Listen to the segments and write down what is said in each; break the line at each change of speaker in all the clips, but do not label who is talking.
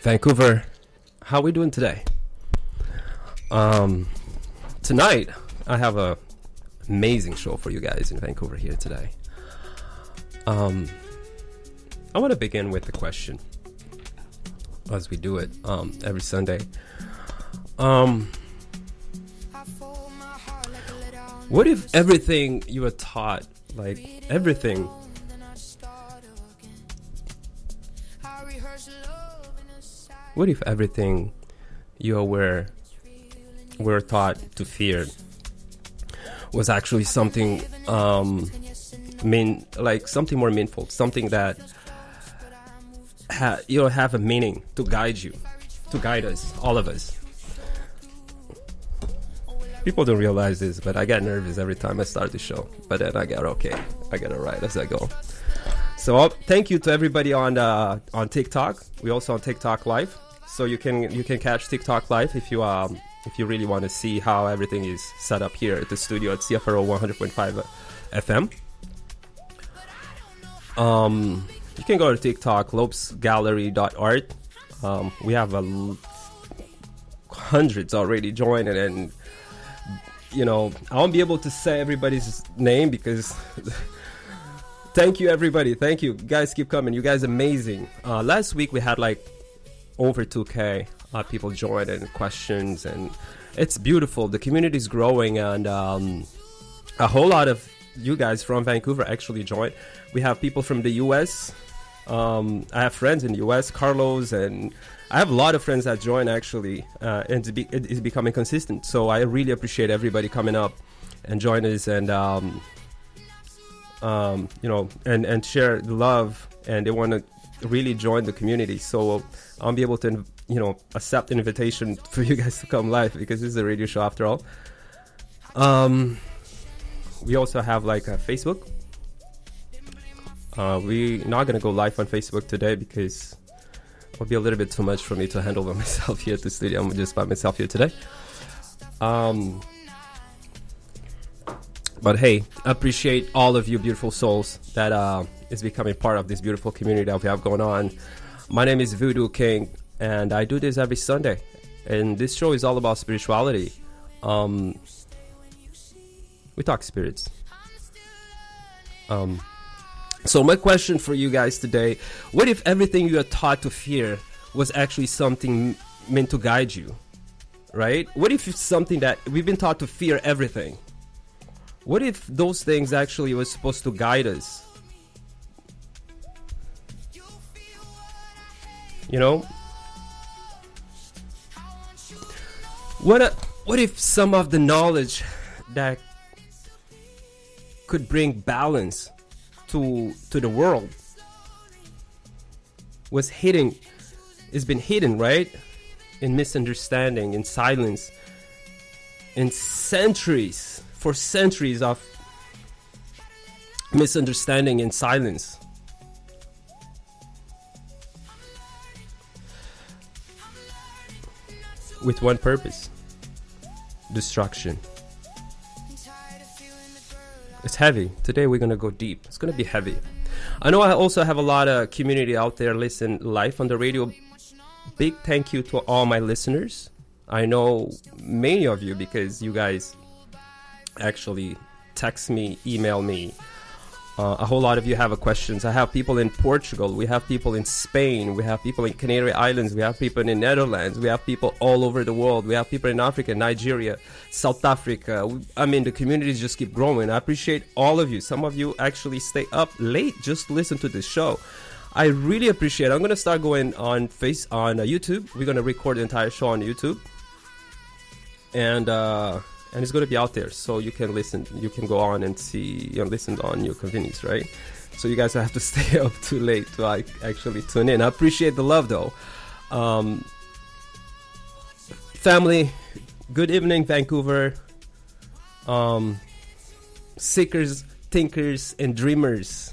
Vancouver, how we doing today? Tonight, I have a amazing show for you guys in Vancouver here today. I want to begin with a question, as we do it every Sunday. What if everything you were taught, like everything, what if everything you were taught to fear was actually something something more meaningful, something that have a meaning to guide you, to guide us, all of us. People don't realize this, but I get nervous every time I start the show, but then I get okay, I get it right as I go. So thank you to everybody on TikTok. We also on TikTok Live, so you can catch TikTok Live if you really want to see how everything is set up here at the studio at CFRO 100.5 FM. You can go to TikTok, lopesgallery.art. We have hundreds already joined, and I won't be able to say everybody's name because thank you everybody. Thank you. You guys keep coming. You guys amazing. Last week we had like over 2K people join and questions, and it's beautiful. The community is growing, and a whole lot of you guys from Vancouver actually joined. We have people from the US. I have friends in the US, Carlos, and I have a lot of friends that join actually, and it's becoming consistent. So I really appreciate everybody coming up and join us, and and share the love, and they want to really join the community. So I'll be able to accept an invitation for you guys to come live, because this is a radio show after all. We also have like a Facebook. We're not going to go live on Facebook today because it will be a little bit too much for me to handle by myself here at the studio. I'm just by myself here today. But hey, appreciate all of you beautiful souls that is becoming part of this beautiful community that we have going on. My name is Voodoo King, and I do this every Sunday. And this show is all about spirituality. We talk spirits. So my question for you guys today: what if everything you are taught to fear was actually something meant to guide you? Right? What if it's something that we've been taught to fear everything? What if those things actually were supposed to guide us? What if some of the knowledge that could bring balance to the world has been hidden, right? In misunderstanding, in silence, in for centuries of misunderstanding and silence. With one purpose: destruction. It's heavy. Today we're going to go deep. It's going to be heavy. I know I also have a lot of community out there listen live on the radio. Big thank you to all my listeners. I know many of you, because you guys actually text me, email me. A whole lot of you have questions. I have people in Portugal. We have people in Spain. We have people in Canary Islands. We have people in Netherlands. We have people all over the world. We have people in Africa, Nigeria, South Africa. The communities just keep growing. I appreciate all of you. Some of you actually stay up late just to listen to this show. I really appreciate it. I'm going to start going on YouTube. We're going to record the entire show on YouTube. And it's going to be out there, so you can listen. You can go on and see, listen on your convenience, right? So you guys have to stay up too late to actually tune in. I appreciate the love, though. Family, good evening, Vancouver. Seekers, thinkers, and dreamers.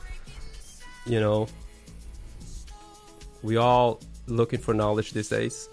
We all looking for knowledge these days.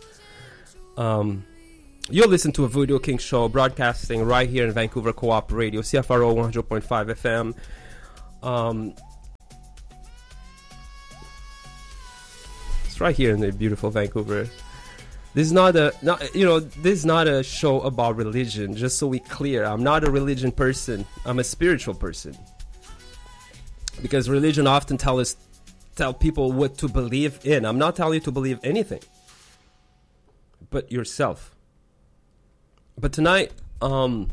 You'll listen to a Voodoo King show broadcasting right here in Vancouver Co-op Radio, CFRO 100.5 FM. It's right here in the beautiful Vancouver. This is this is not a show about religion. Just so we clear, I'm not a religion person. I'm a spiritual person. Because religion often tell people what to believe in. I'm not telling you to believe anything, but yourself. But tonight, and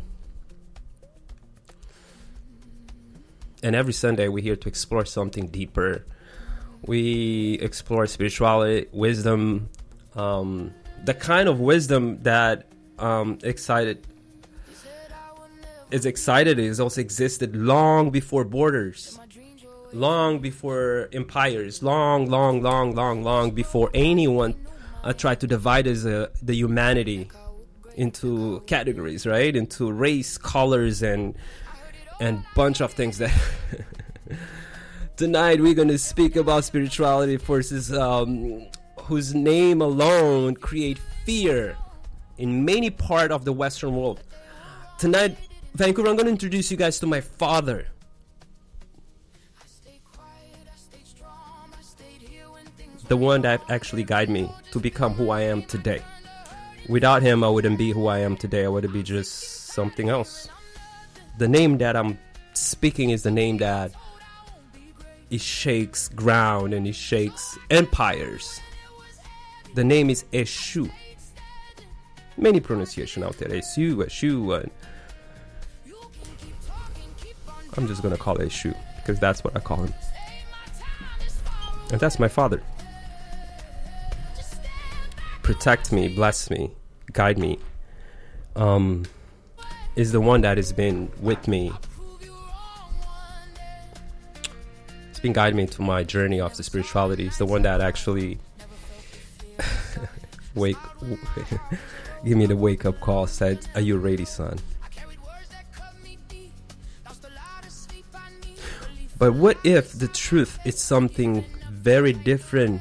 every Sunday, we're here to explore something deeper. We explore spirituality, wisdom, the kind of wisdom that is also existed long before borders, long before empires, long before anyone tried to divide the humanity into categories, right? Into race, colors, and bunch of things that. Tonight we're going to speak about spirituality forces whose name alone create fear in many part of the Western world. Tonight, Vancouver, I'm going to introduce you guys to my father. The one that actually guided me to become who I am today. Without him, I wouldn't be who I am today. I would be just something else. The name that I'm speaking is the name that it shakes ground and it shakes empires. The name is Eshu. Many pronunciation out there. Eshu. I'm just going to call it Eshu because that's what I call him. And that's my father. Protect me, bless me, guide me. Is the one that has been with me. It's been guiding me to my journey of the spirituality. It's the one that actually give me the wake up call, said, "Are you ready, son?" But what if the truth is something very different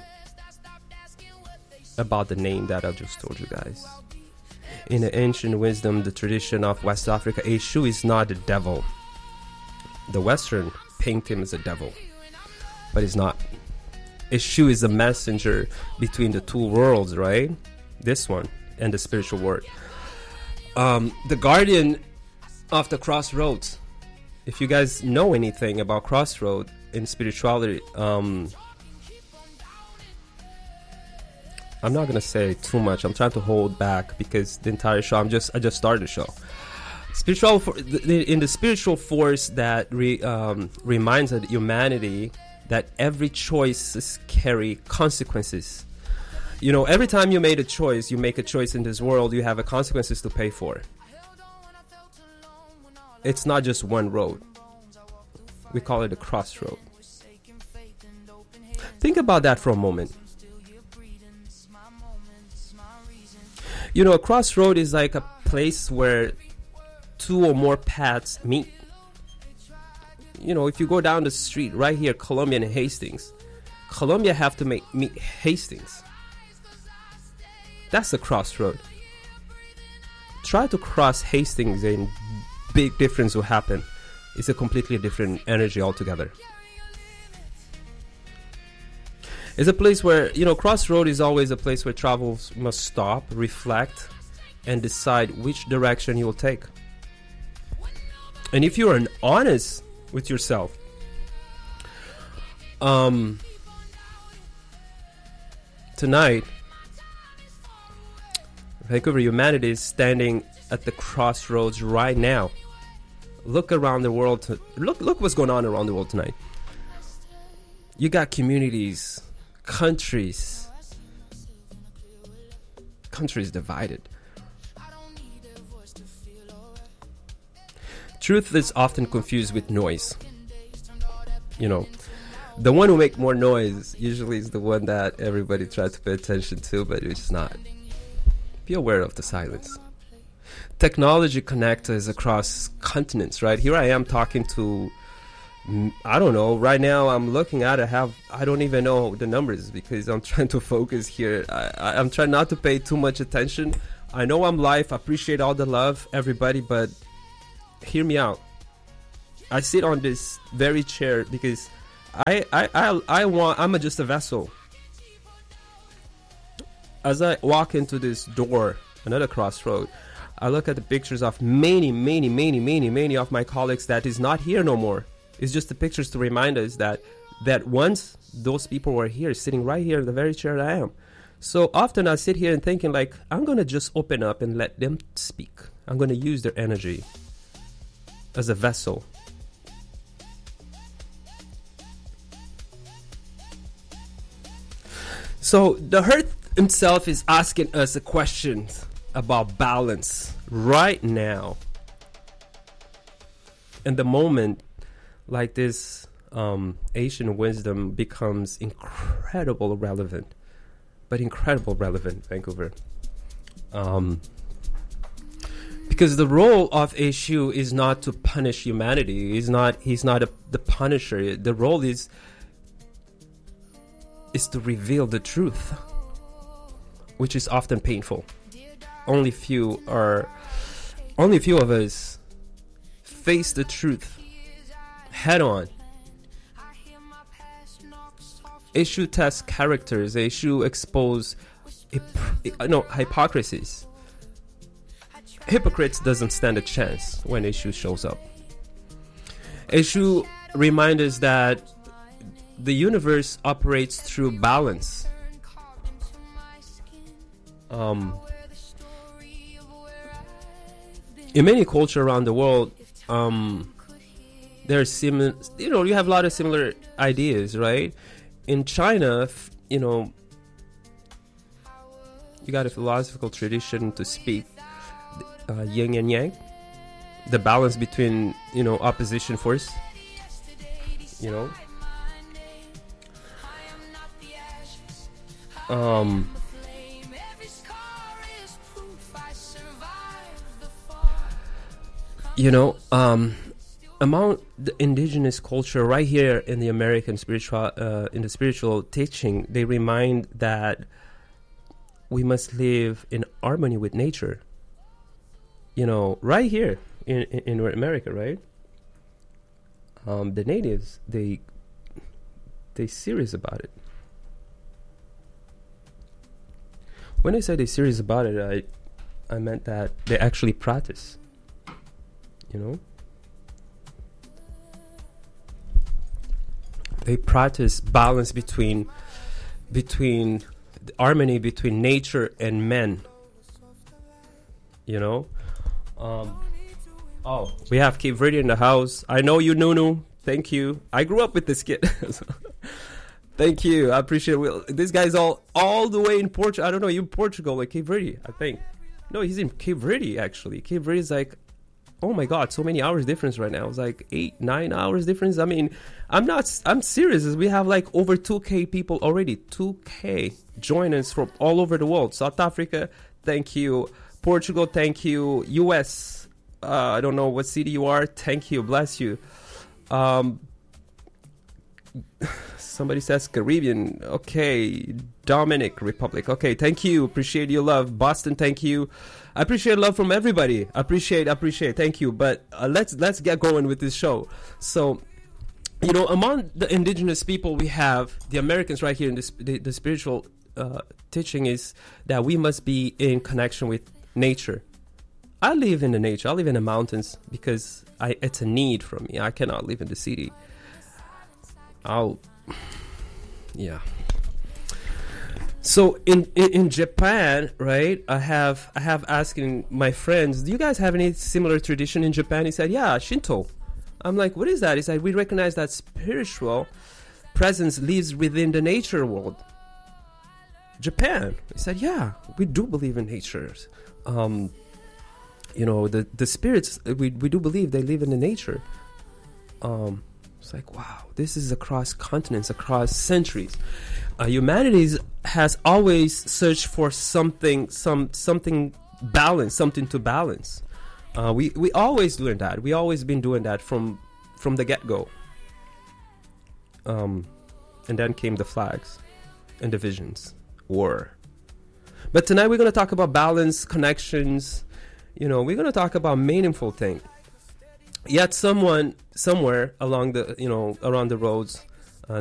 about the name that I just told you guys? In the ancient wisdom, the tradition of West Africa, Eshu is not the devil. The Western paint him as a devil, but he's not. Eshu is a messenger between the two worlds, right? This one and the spiritual world. The guardian of the crossroads. If you guys know anything about crossroad in spirituality, I'm not gonna say too much. I'm trying to hold back because the entire show, I just started the show. In the spiritual force that reminds humanity that every choice carry consequences. You know, every time you make a choice in this world, you have consequences to pay for. It's not just one road. We call it a crossroad. Think about that for a moment. You know, a crossroad is like a place where two or more paths meet. You know, if you go down the street right here, Columbia and Hastings, Columbia have to meet Hastings. That's a crossroad. Try to cross Hastings and big difference will happen. It's a completely different energy altogether. It's a place where, you know, crossroad is always a place where travelers must stop, reflect, and decide which direction you will take. And if you are honest with yourself, tonight, Vancouver humanity is standing at the crossroads right now. Look around the world. Look what's going on around the world tonight. You got communities, countries divided. Truth is often confused with noise. You know, the one who make more noise usually is the one that everybody tries to pay attention to, but it's not. Be aware of the silence. Technology connects us across continents, right? Here I am talking to, I don't know, right now I'm looking at it, I don't even know the numbers because I'm trying to focus here. I'm trying not to pay too much attention. I know I'm live, I appreciate all the love, everybody, but hear me out. I sit on this very chair because I'm just a vessel. as I walk into this door, another crossroad, I look at the pictures of many of my colleagues that is not here no more. It's just the pictures to remind us that once those people were here, sitting right here in the very chair that I am. So often I sit here and thinking like, I'm going to just open up and let them speak. I'm going to use their energy as a vessel. So the Earth himself is asking us a question about balance right now. And the moment like this, Asian wisdom becomes incredibly relevant. But incredible relevant, Vancouver. Because the role of Eshu is not to punish humanity. He's not the punisher. The role is to reveal the truth, which is often painful. Only few of us face the truth head on. Eshu tests characters. Eshu expose hypocrisies. Hypocrites doesn't stand a chance when Eshu shows up. Eshu reminds us that the universe operates through balance. In many cultures around the world, there's similar. You have a lot of similar ideas, right? In China, you got a philosophical tradition to speak yin and yang, the balance between opposition force. Among the indigenous culture right here in the American spiritual teaching, they remind that we must live in harmony with nature. Right here in North America, right? The natives, they serious about it. When I say they're serious about it, I meant that they actually practice. They practice balance between harmony between nature and men. We have Cape Verde in the house. I know you, Nunu. Thank you. I grew up with this kid. Thank you. I appreciate it. This guy's all the way in Portugal. I don't know, you in Portugal, like Cape Verde, I think. No, he's in Cape Verde, actually. Cape Verde is like, oh my God, so many hours difference right now. It's like 8-9 hours difference. I mean, I'm serious. We have like over 2K people already. 2K join us from all over the world. South Africa, thank you. Portugal, thank you. US, I don't know what city you are. Thank you. Bless you. Somebody says Caribbean. Okay. Dominic Republic. Okay. Thank you. Appreciate your love. Boston. Thank you. I appreciate love from everybody. Appreciate. Thank you. But let's get going with this show. So, among the indigenous people we have, the Americans right here in the spiritual teaching is that we must be in connection with nature. I live in the nature. I live in the mountains because it's a need for me. I cannot live in the city. Yeah. So in Japan, right? I have asking my friends, do you guys have any similar tradition in Japan? He said, yeah, Shinto. I'm like, what is that? He said, we recognize that spiritual presence lives within the nature world. Japan. He said, yeah, we do believe in nature. The spirits, we do believe they live in the nature. It's like, wow, this is across continents, across centuries. Humanity has always searched for something balance, something to balance. We always learned that. We always been doing that from the get-go. And then came the flags and divisions, war. But tonight we're going to talk about balance, connections. We're going to talk about meaningful things. Yet someone somewhere along the around the roads